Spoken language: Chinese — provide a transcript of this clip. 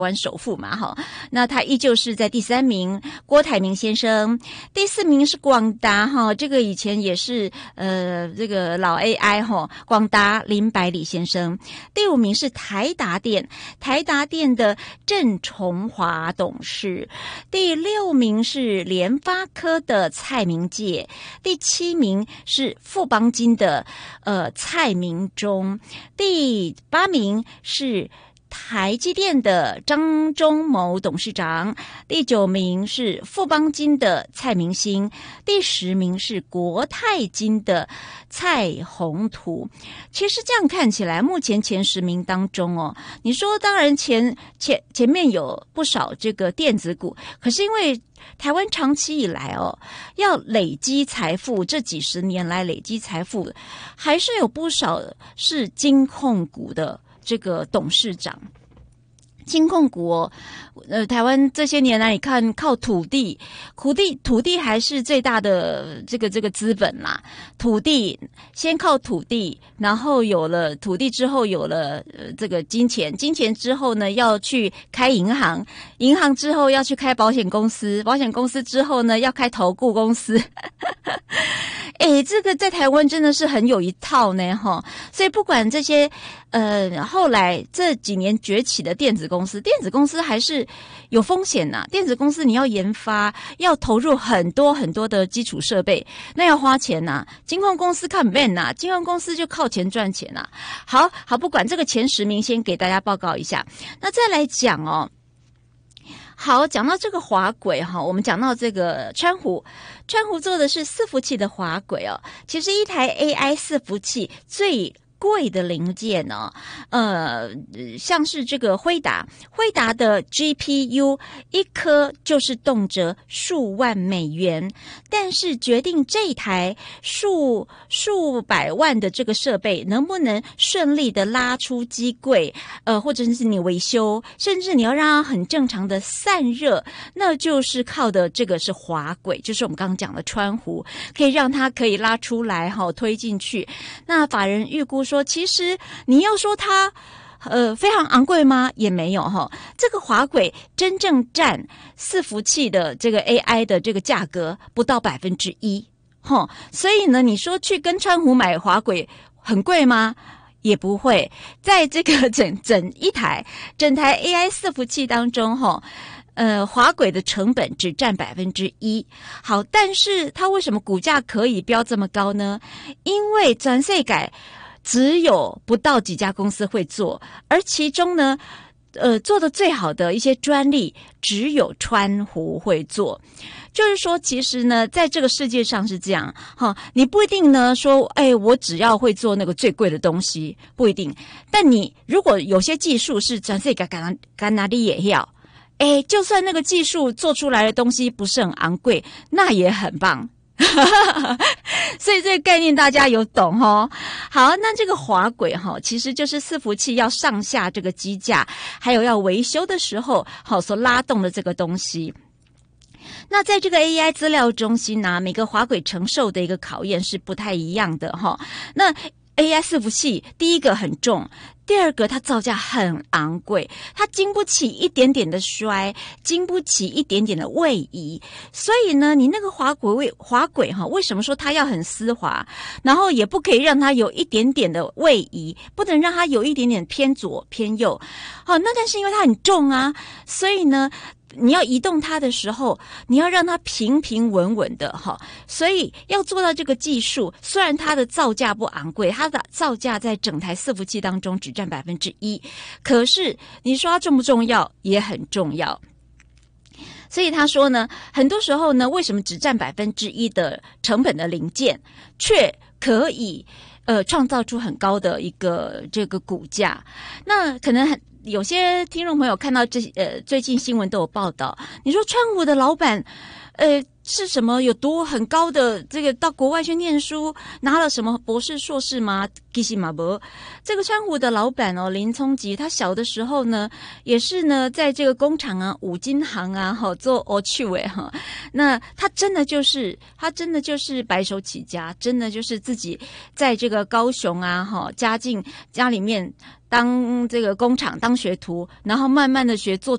湾首富嘛哈，那他依旧是在第3名，郭台铭先生，第4名是广达哈，这个以前也是这个老 AI 哈，广达林百里先生，第5名是台达电，台达电的郑崇华董事，第6名是联发科的蔡明介，第7名是富邦金的蔡明忠，第8名是台积电的张忠谋董事长，第9名是富邦金的蔡明兴，第10名是国泰金的蔡宏图。其实这样看起来，目前前10名当中哦，你说当然前面有不少这个电子股，可是因为台湾长期以来哦，要累积财富，这几十年来累积财富，还是有不少是金控股的这个董事长。金控股哦，台湾这些年来，你看靠土地还是最大的这个资本啦。土地先靠土地，然后有了土地之后，有了这个金钱之后呢，要去开银行之后要去开保险公司之后呢，要开投顾公司。这个在台湾真的是很有一套呢齁，所以不管这些后来这几年崛起的电子公司还是有风险呐。电子公司你要研发，要投入很多很多的基础设备，那要花钱呐。金控公司看不变呐，金控公司就靠钱赚钱呐。好，不管这个前10名，先给大家报告一下。那再来讲哦。好，讲到这个滑轨哈，我们讲到这个川湖做的是伺服器的滑轨哦。其实一台 AI 伺服器最贵的零件呢，像是这个辉达的 GPU 一颗就是动辄数万美元，但是决定这台数百万的这个设备能不能顺利的拉出机柜，或者是你维修，甚至你要让它很正常的散热，那就是靠的这个是滑轨，就是我们刚刚讲的川湖，可以让它可以拉出来推进去。那法人预估说，其实你要说它非常昂贵吗？也没有哈。这个滑轨真正占伺服器的这个 AI 的这个价格不到1%哈。所以呢，你说去跟川湖买滑轨很贵吗？也不会。在这个整台 AI 伺服器当中哈。滑轨的成本只占1%。好，但是它为什么股价可以飙这么高呢？因为全世界只有不到几家公司会做，而其中呢，做的最好的一些专利只有川湖会做。就是说，其实呢，在这个世界上是这样哈，你不一定呢说，我只要会做那个最贵的东西，不一定。但你如果有些技术是全世界干哪里也要。就算那个技术做出来的东西不是很昂贵，那也很棒。所以这个概念大家有懂齁。好，那这个滑轨其实就是伺服器要上下这个机架，还有要维修的时候所拉动的这个东西。那在这个 AI 资料中心呢，每个滑轨承受的一个考验是不太一样的齁。那 AI 伺服器第一个很重，第二个它造价很昂贵，它经不起一点点的摔，经不起一点点的位移。所以呢，你那个滑轨为什么说它要很丝滑，然后也不可以让它有一点点的位移，不能让它有一点点偏左偏右。那但是因为它很重啊，所以呢你要移动它的时候，你要让它平平稳稳的所以要做到这个技术，虽然它的造价不昂贵，它的造价在整台伺服器当中只占1%，可是你说它重不重要？也很重要。所以他说呢，很多时候呢，为什么只占1%的成本的零件，却可以创造出很高的一个这个股价？那可能有些听众朋友看到最近新闻都有报道，你说川湖的老板是什么有多很高的这个到国外去念书，拿了什么博士硕士吗？其实嘛不，这个川湖的老板林聪吉，他小的时候呢也是呢在这个工厂啊五金行啊做去那他真的就是白手起家，真的就是自己在这个高雄啊家里面当这个工厂当学徒，然后慢慢的学做